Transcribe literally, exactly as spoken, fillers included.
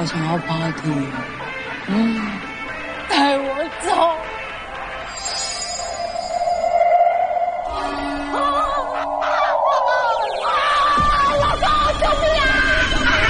好想要 party 哦，嗯，带我走。